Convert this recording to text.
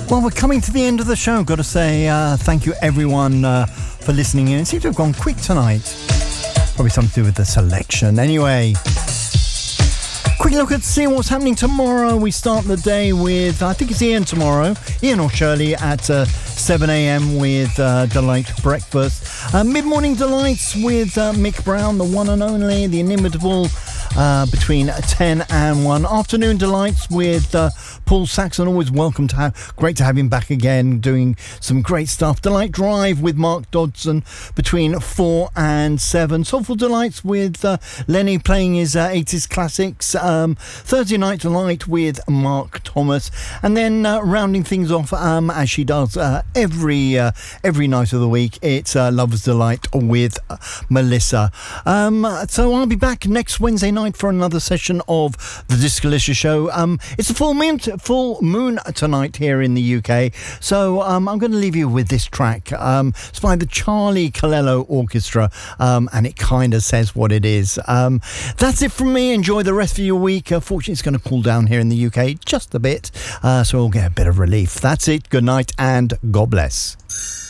Well, we're coming to the end of the show. Got to say thank you, everyone, for listening in. It seems to have gone quick tonight. Probably something to do with the selection. Anyway, quick look at seeing what's happening tomorrow. We start the day with, I think it's Ian tomorrow. Ian or Shirley at 7 a.m. with Delight Breakfast. Mid-morning delights with Mick Brown, the one and only, the inimitable, between 10 and 1. Afternoon delights with Paul Saxon. Always welcome to have. Great to have him back again, doing some great stuff. Delight Drive with Mark Dodson between 4 and 7. Soulful Delights with Lenny playing his 80s classics. Thursday Night Delight with Mark Thomas. And then rounding things off, as she does every night of the week, it's Lover's Delight with Melissa. So I'll be back next Wednesday night for another session of the Discolicious Show. It's a full moon tonight here in the UK, so I'm going to leave you with this track. It's by the Charlie Colello Orchestra, and it kind of says what it is. That's it from me. Enjoy the rest of your week. Fortunately, it's going to cool down here in the UK just a bit, so we'll get a bit of relief. That's it. Good night and God bless.